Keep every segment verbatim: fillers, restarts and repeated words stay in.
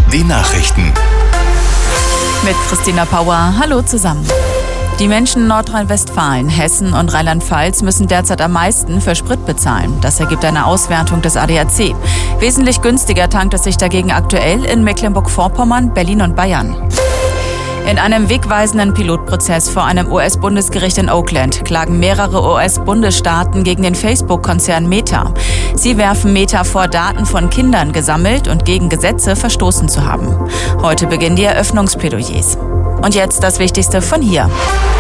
die Nachrichten. Mit Christina Pauer. Hallo zusammen. Die Menschen in Nordrhein-Westfalen, Hessen und Rheinland-Pfalz müssen derzeit am meisten für Sprit bezahlen. Das ergibt eine Auswertung des A D A C. Wesentlich günstiger tankt es sich dagegen aktuell in Mecklenburg-Vorpommern, Berlin und Bayern. In einem wegweisenden Pilotprozess vor einem U S-Bundesgericht in Oakland klagen mehrere U S-Bundesstaaten gegen den Facebook-Konzern Meta. Sie werfen Meta vor, Daten von Kindern gesammelt und gegen Gesetze verstoßen zu haben. Heute beginnen die Eröffnungsplädoyers. Und jetzt das Wichtigste von hier.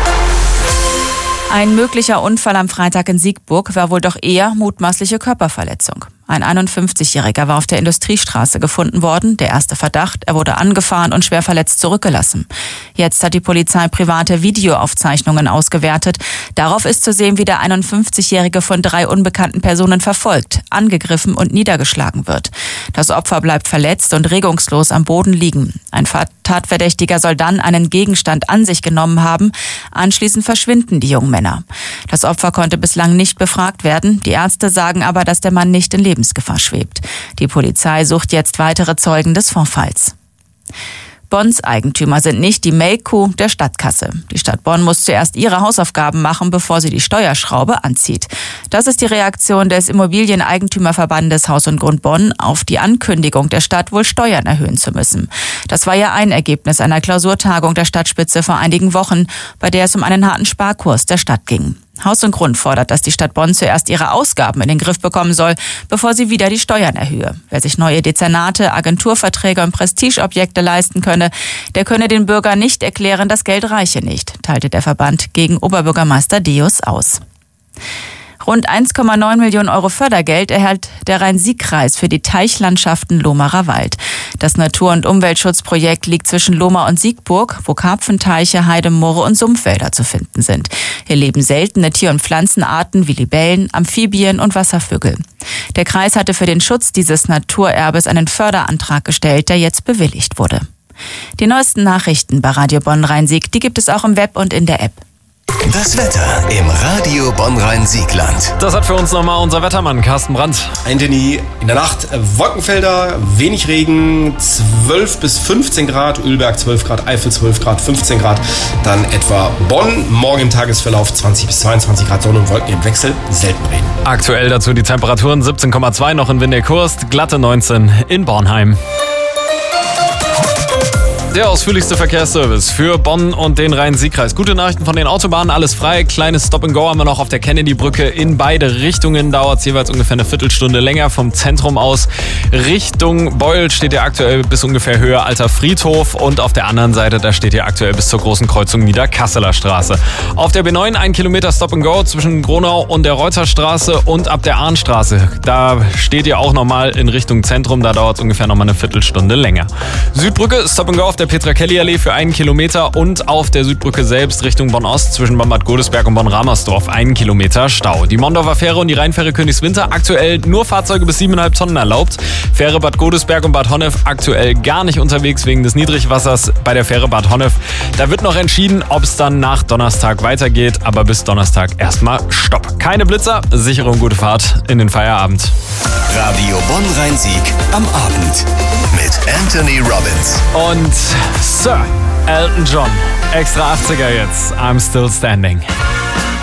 Ein möglicher Unfall am Freitag in Siegburg war wohl doch eher mutmaßliche Körperverletzung. Ein einundfünfzigjähriger war auf der Industriestraße gefunden worden. Der erste Verdacht, er wurde angefahren und schwer verletzt zurückgelassen. Jetzt hat die Polizei private Videoaufzeichnungen ausgewertet. Darauf ist zu sehen, wie der einundfünfzigjährige von drei unbekannten Personen verfolgt, angegriffen und niedergeschlagen wird. Das Opfer bleibt verletzt und regungslos am Boden liegen. Ein Tatverdächtiger soll dann einen Gegenstand an sich genommen haben. Anschließend verschwinden die jungen Männer. Das Opfer konnte bislang nicht befragt werden. Die Ärzte sagen aber, dass der Mann nicht in Lebensgefahr schwebt. Die Polizei sucht jetzt weitere Zeugen des Vorfalls. Bonns Eigentümer sind nicht die Melkkuh der Stadtkasse. Die Stadt Bonn muss zuerst ihre Hausaufgaben machen, bevor sie die Steuerschraube anzieht. Das ist die Reaktion des Immobilieneigentümerverbandes Haus und Grund Bonn auf die Ankündigung der Stadt, wohl Steuern erhöhen zu müssen. Das war ja ein Ergebnis einer Klausurtagung der Stadtspitze vor einigen Wochen, bei der es um einen harten Sparkurs der Stadt ging. Haus und Grund fordert, dass die Stadt Bonn zuerst ihre Ausgaben in den Griff bekommen soll, bevor sie wieder die Steuern erhöhe. Wer sich neue Dezernate, Agenturverträge und Prestigeobjekte leisten könne, der könne den Bürgern nicht erklären, das Geld reiche nicht, teilte der Verband gegen Oberbürgermeister Deus aus. Rund eins Komma neun Millionen Euro Fördergeld erhält der Rhein-Sieg-Kreis für die Teichlandschaften Lohmarer Wald. Das Natur- und Umweltschutzprojekt liegt zwischen Lohmar und Siegburg, wo Karpfenteiche, Heidemoore und Sumpfwälder zu finden sind. Hier leben seltene Tier- und Pflanzenarten wie Libellen, Amphibien und Wasservögel. Der Kreis hatte für den Schutz dieses Naturerbes einen Förderantrag gestellt, der jetzt bewilligt wurde. Die neuesten Nachrichten bei Radio Bonn Rhein-Sieg, die gibt es auch im Web und in der App. Das Wetter im Radio Bonn-Rhein-Siegland. Das hat für uns nochmal unser Wettermann Carsten Brandt. Anthony, in der Nacht Wolkenfelder, wenig Regen, zwölf bis fünfzehn Grad, Ölberg zwölf Grad, Eifel zwölf Grad, fünfzehn Grad, dann etwa Bonn, morgen im Tagesverlauf zwanzig bis zweiundzwanzig Grad, Sonne und Wolken im Wechsel, selten Regen. Aktuell dazu die Temperaturen siebzehn Komma zwei noch in Windekurst, glatte neunzehn in Bornheim. Der ausführlichste Verkehrsservice für Bonn und den Rhein-Sieg-Kreis. Gute Nachrichten von den Autobahnen, alles frei. Kleines Stop-and-Go haben wir noch auf der Kennedy-Brücke. In beide Richtungen dauert es jeweils ungefähr eine Viertelstunde länger. Vom Zentrum aus Richtung Beul steht ihr aktuell bis ungefähr Höhe Alter Friedhof. Und auf der anderen Seite, da steht ihr aktuell bis zur großen Kreuzung Niederkasseler Straße. Auf der B neun ein Kilometer Stop-and-Go zwischen Gronau und der Reuterstraße und ab der Ahnstraße. Da steht ihr auch nochmal in Richtung Zentrum. Da dauert es ungefähr nochmal eine Viertelstunde länger. Südbrücke, Stop-and-Go auf der Petra-Kelly-Allee für einen Kilometer und auf der Südbrücke selbst Richtung Bonn-Ost zwischen Bonn-Bad Godesberg und Bonn-Ramersdorf einen Kilometer Stau. Die Mondorfer Fähre und die Rheinfähre Königswinter aktuell nur Fahrzeuge bis sieben Komma fünf Tonnen erlaubt. Fähre Bad Godesberg und Bad Honnef aktuell gar nicht unterwegs wegen des Niedrigwassers bei der Fähre Bad Honnef. Da wird noch entschieden, ob es dann nach Donnerstag weitergeht, aber bis Donnerstag erstmal Stopp. Keine Blitzer, sichere und gute Fahrt in den Feierabend. Radio Bonn-Rhein-Sieg am Abend mit Anthony Robbins. Und Sir Elton John, extra achtziger jetzt, I'm Still Standing.